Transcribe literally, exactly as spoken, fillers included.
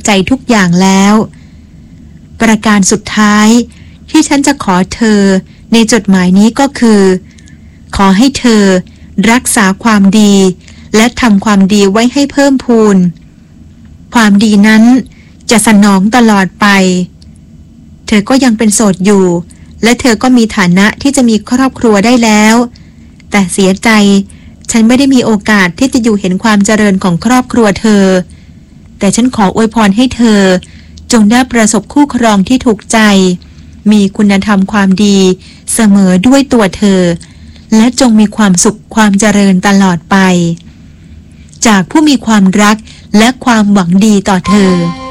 ใจทุกอย่างแล้วประการสุดท้ายที่ฉันจะขอเธอในจดหมายนี้ก็คือขอให้เธอรักษาความดีและทำความดีไว้ให้เพิ่มพูนความดีนั้นจะสนองตลอดไปเธอก็ยังเป็นโสดอยู่และเธอก็มีฐานะที่จะมีครอบครัวได้แล้วแต่เสียใจฉันไม่ได้มีโอกาสที่จะอยู่เห็นความเจริญของครอบครัวเธอแต่ฉันขออวยพรให้เธอจงได้ประสบคู่ครองที่ถูกใจมีคุณธรรมความดีเสมอด้วยตัวเธอและจงมีความสุขความเจริญตลอดไปจากผู้มีความรักและความหวังดีต่อเธอ